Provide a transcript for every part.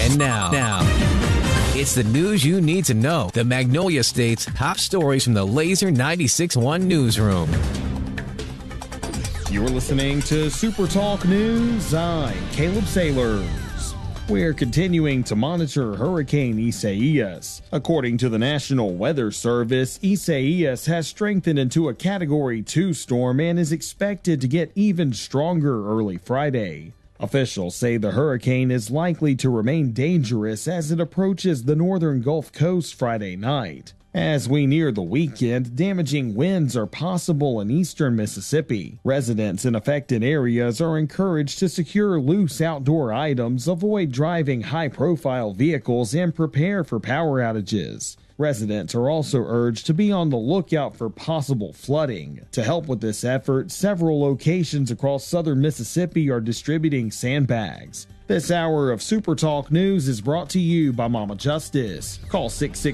And now, it's the news you need to know. The Magnolia State's top stories from the Laser 96.1 newsroom. You're listening to Super Talk News. I'm Caleb Sailors. We're continuing to monitor Hurricane Isaias. According to the National Weather Service, Isaias has strengthened into a Category 2 storm and is expected to get even stronger early Friday. Officials say the hurricane is likely to remain dangerous as it approaches the northern Gulf Coast Friday night. As we near the weekend, damaging winds are possible in eastern Mississippi. Residents in affected areas are encouraged to secure loose outdoor items, avoid driving high-profile vehicles, and prepare for power outages. Residents are also urged to be on the lookout for possible flooding. To help with this effort, several locations across southern Mississippi are distributing sandbags. This hour of Super Talk News is brought to you by Mama Justice. Call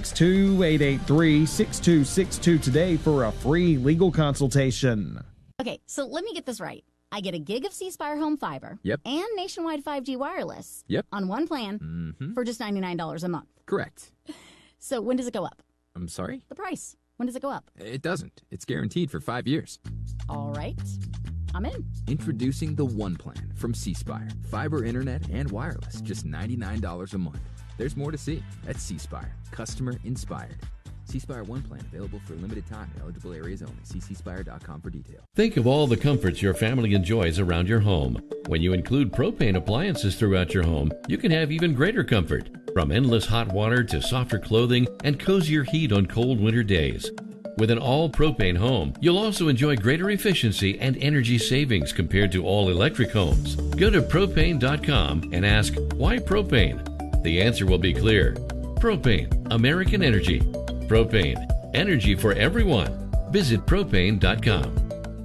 662-883-6262 today for a free legal consultation. Okay, so let me get this right. I get a gig of C Spire home fiber and nationwide 5G wireless on one plan for just $99 a month. Correct. So when does it go up? I'm sorry? The price. When does it go up? It doesn't. It's guaranteed for 5 years. All right. I'm in. Introducing the One Plan from C Spire. Fiber, internet, and wireless. Just $99 a month. There's more to see at C Spire. Customer inspired. C Spire One Plan available for a limited time in eligible areas only. See cspire.com for details. Think of all the comforts your family enjoys around your home. When you include propane appliances throughout your home, you can have even greater comfort. From endless hot water to softer clothing and cozier heat on cold winter days. With an all-propane home, you'll also enjoy greater efficiency and energy savings compared to all-electric homes. Go to propane.com and ask, why propane? The answer will be clear. Propane, American energy. Propane, energy for everyone. Visit propane.com.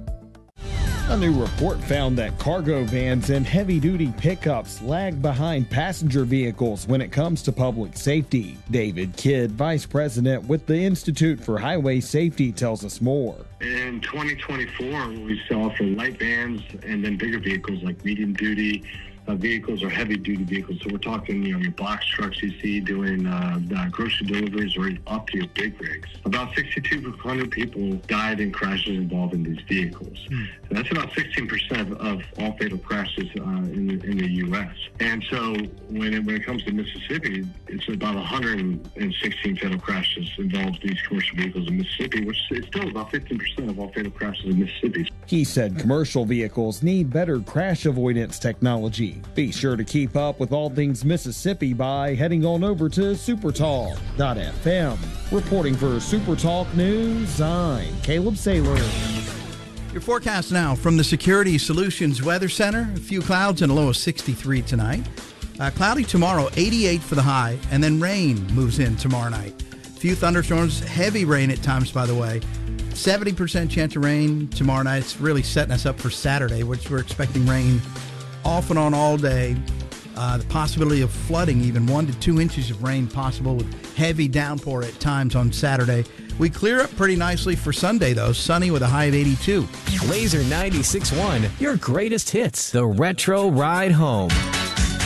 A new report found that cargo vans and heavy-duty pickups lag behind passenger vehicles when it comes to public safety. David Kidd, Vice President with the Institute for Highway Safety, tells us more. In 2024, we saw for light vans and then bigger vehicles like medium-duty vehicles or heavy-duty vehicles. So we're talking, your box trucks you see doing grocery deliveries or up to your big rigs. About 6,200 people died in crashes involving these vehicles. So that's about 16% of all fatal crashes in the U.S. And so when it comes to Mississippi, it's about 116 fatal crashes involve these commercial vehicles in Mississippi, which is still about 15% of all fatal crashes in Mississippi. He said commercial vehicles need better crash avoidance technology. Be sure to keep up with all things Mississippi by heading on over to supertalk.fm. Reporting for Super Talk News, I'm Caleb Saylor. Your forecast now from the Security Solutions Weather Center. A few clouds and a low of 63 tonight. Cloudy tomorrow, 88 for the high, and then rain moves in tomorrow night. A few thunderstorms, heavy rain at times, by the way. 70% chance of rain tomorrow night. It's really setting us up for Saturday, which we're expecting rain off and on all day. The possibility of flooding, even 1 to 2 inches of rain possible with heavy downpour at times on Saturday. We clear up pretty nicely for Sunday, though. Sunny with a high of 82. Laser 96.1, your greatest hits. The Retro Ride Home.